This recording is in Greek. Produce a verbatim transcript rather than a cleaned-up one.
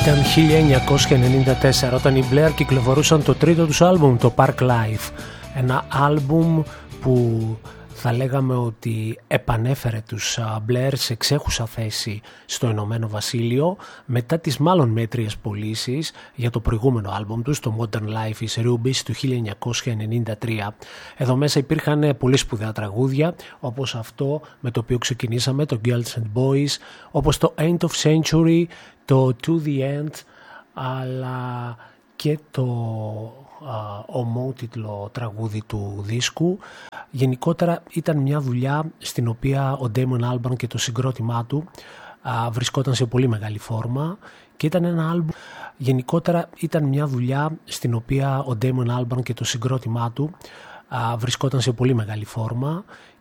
Ήταν χίλια εννιακόσια ενενήντα τέσσερα όταν οι Blair κυκλοφορούσαν το τρίτο τους άλμπουμ, το Park Life. Ένα άλμπουμ που θα λέγαμε ότι επανέφερε τους Blair σε εξέχουσα θέση στο Ηνωμένο Βασίλειο μετά τις μάλλον μέτριες πωλήσεις για το προηγούμενο άλμπουμ τους, το Modern Life is Rubies του χίλια εννιακόσια ενενήντα τρία. Εδώ μέσα υπήρχαν πολύ σπουδαία τραγούδια, όπως αυτό με το οποίο ξεκινήσαμε, το Girls and Boys, όπως το End of Century, το To The End, αλλά και το uh, ομότιτλο τραγούδι του δίσκου. Γενικότερα ήταν μια δουλειά στην οποία ο Damon Albarn και το συγκρότημά του uh, βρισκόταν σε πολύ μεγάλη φόρμα και ήταν ένα άλμπουμ. Γενικότερα ήταν μια δουλειά στην οποία ο Damon Albarn και το συγκρότημά του uh, βρισκόταν σε πολύ μεγάλη φόρμα